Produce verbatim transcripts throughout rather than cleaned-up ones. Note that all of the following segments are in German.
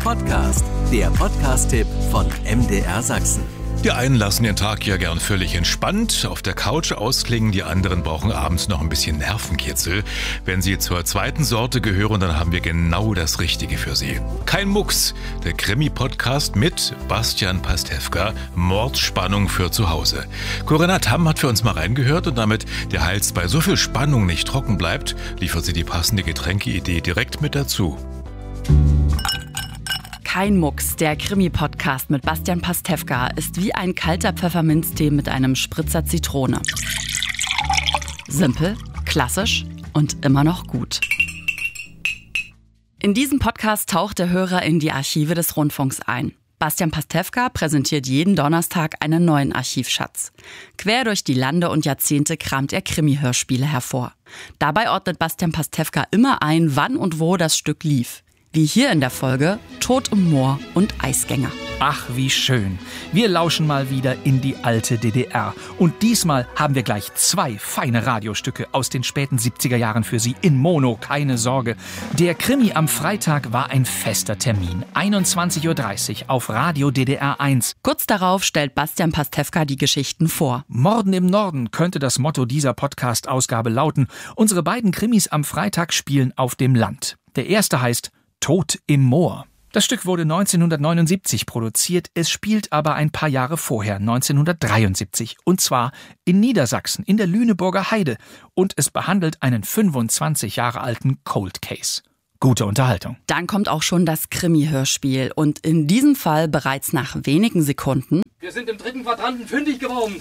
Podcast, der Podcast-Tipp von M D R Sachsen. Die einen lassen den Tag ja gern völlig entspannt auf der Couch ausklingen, die anderen brauchen abends noch ein bisschen Nervenkitzel. Wenn sie zur zweiten Sorte gehören, dann haben wir genau das Richtige für sie. Kein Mucks, der Krimi-Podcast mit Bastian Pastewka, Mordspannung für zu Hause. Corinna Tamm hat für uns mal reingehört und damit der Hals bei so viel Spannung nicht trocken bleibt, liefert sie die passende Getränkeidee direkt mit dazu. Kein Mucks, der Krimi-Podcast mit Bastian Pastewka ist wie ein kalter Pfefferminztee mit einem Spritzer Zitrone. Simpel, klassisch und immer noch gut. In diesem Podcast taucht der Hörer in die Archive des Rundfunks ein. Bastian Pastewka präsentiert jeden Donnerstag einen neuen Archivschatz. Quer durch die Lande und Jahrzehnte kramt er Krimi-Hörspiele hervor. Dabei ordnet Bastian Pastewka immer ein, wann und wo das Stück lief. Wie hier in der Folge Tod im Moor und Eisgänger. Ach, wie schön. Wir lauschen mal wieder in die alte D D R. Und diesmal haben wir gleich zwei feine Radiostücke aus den späten siebziger Jahren für Sie in Mono, keine Sorge. Der Krimi am Freitag war ein fester Termin. einundzwanzig Uhr dreißig auf Radio D D R eins. Kurz darauf stellt Bastian Pastewka die Geschichten vor. Morden im Norden könnte das Motto dieser Podcast-Ausgabe lauten. Unsere beiden Krimis am Freitag spielen auf dem Land. Der erste heißt Tod im Moor. Das Stück wurde neunzehnhundertneunundsiebzig produziert, es spielt aber ein paar Jahre vorher, neunzehnhundertdreiundsiebzig, und zwar in Niedersachsen, in der Lüneburger Heide, und es behandelt einen fünfundzwanzig Jahre alten Cold Case. Gute Unterhaltung. Dann kommt auch schon das Krimi-Hörspiel und in diesem Fall bereits nach wenigen Sekunden. Wir sind im dritten Quadranten fündig geworden.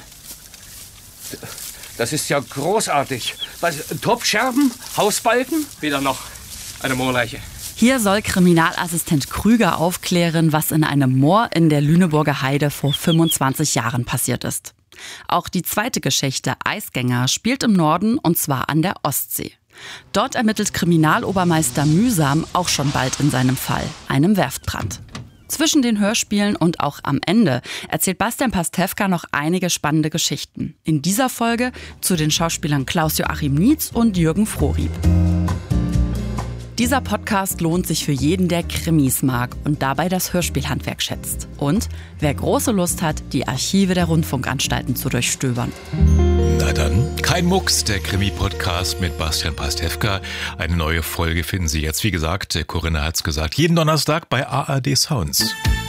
Das ist ja großartig. Was, Topfscherben? Hausbalken? Weder noch. Eine Moorleiche. Hier soll Kriminalassistent Krüger aufklären, was in einem Moor in der Lüneburger Heide vor fünfundzwanzig Jahren passiert ist. Auch die zweite Geschichte, Eisgänger, spielt im Norden und zwar an der Ostsee. Dort ermittelt Kriminalobermeister Mühsam auch schon bald in seinem Fall, einem Werftbrand. Zwischen den Hörspielen und auch am Ende erzählt Bastian Pastewka noch einige spannende Geschichten. In dieser Folge zu den Schauspielern Klaus-Joachim Nietz und Jürgen Frohrieb. Dieser Podcast lohnt sich für jeden, der Krimis mag und dabei das Hörspielhandwerk schätzt. Und wer große Lust hat, die Archive der Rundfunkanstalten zu durchstöbern. Na dann, kein Mucks, der Krimi-Podcast mit Bastian Pastewka. Eine neue Folge finden Sie jetzt, wie gesagt, Corinna hat's gesagt, jeden Donnerstag bei A R D Sounds.